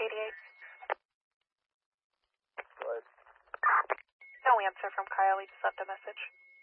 88. Go ahead. No answer from Kyle. He just left a message.